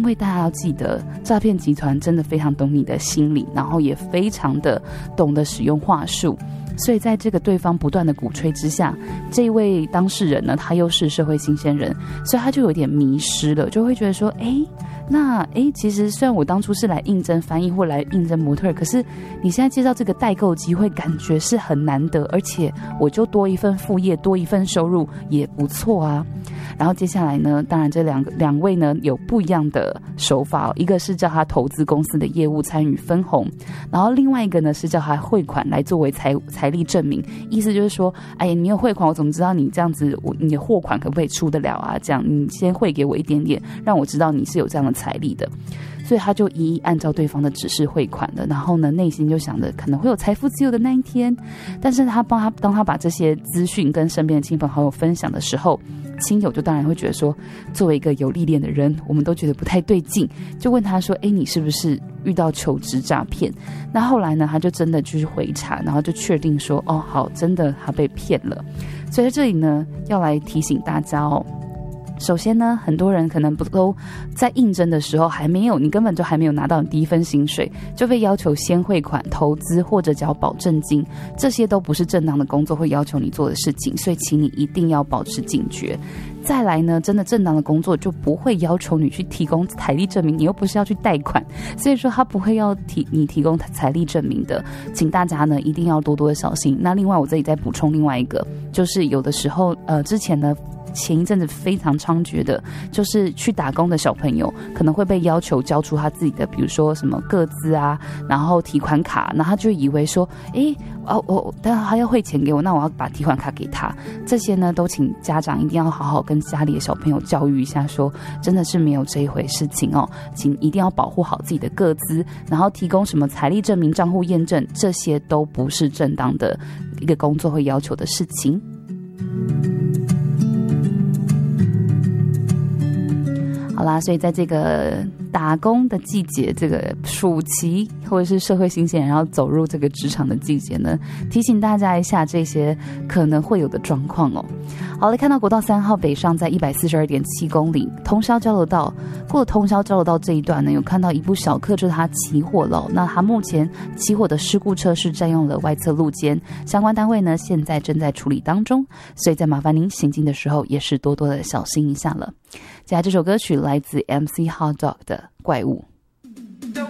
因为大家要记得，诈骗集团真的非常懂你的心理，然后也非常的懂得使用话术。所以在这个对方不断的鼓吹之下，这一位当事人呢，他又是社会新鲜人，所以他就有点迷失了，就会觉得说，其实虽然我当初是来应征翻译或来应征模特，可是你现在介绍这个代购机会，感觉是很难得，而且我就多一份副业，多一份收入也不错啊。然后接下来呢，当然这两位呢有不一样的手法，一个是叫他投资公司的业务参与分红，然后另外一个呢是叫他汇款来作为财力证明，意思就是说，哎呀，你有汇款，我怎么知道你这样子，你的货款可不可以出得了啊？这样你先汇给我一点点，让我知道你是有这样的财力的。所以他就一一按照对方的指示汇款了，然后呢，内心就想着可能会有财富自由的那一天。但是当他把这些资讯跟身边的亲朋好友分享的时候，亲友就当然会觉得说，作为一个有历练的人，我们都觉得不太对劲，就问他说，你是不是遇到求职诈骗？那后来呢，他就真的去回查，然后就确定说，好，真的他被骗了。所以在这里呢，要来提醒大家哦。首先呢，很多人可能不都在应征的时候你根本就还没有拿到你第一份薪水，就被要求先汇款投资或者缴保证金，这些都不是正当的工作会要求你做的事情，所以请你一定要保持警觉。再来呢，真的正当的工作就不会要求你去提供财力证明，你又不是要去贷款，所以说他不会要你提供财力证明的，请大家呢一定要多多的小心。那另外我这里再补充另外一个，就是有的时候之前呢前一阵子非常猖獗的，就是去打工的小朋友可能会被要求交出他自己的，比如说什么个资啊，然后提款卡，然后他就以为说，但他要汇钱给我，那我要把提款卡给他。这些呢，都请家长一定要好好跟家里的小朋友教育一下说，真的是没有这一回事情哦，请一定要保护好自己的个资，然后提供什么财力证明、账户验证，这些都不是正当的一个工作会要求的事情。好啦，所以在这个打工的季节，这个暑期或者是社会新鲜人要走入这个职场的季节呢，提醒大家一下这些可能会有的状况哦。好了，看到国道3号北上在 142.7 公里通霄交流道，过了通霄交流道这一段呢，有看到一部小客车它起火了，那它目前起火的事故车是占用了外侧路肩，相关单位呢现在正在处理当中，所以在麻烦您行进的时候也是多多的小心一下了。接下来这首歌曲来自 MC Hot Dog 的怪物。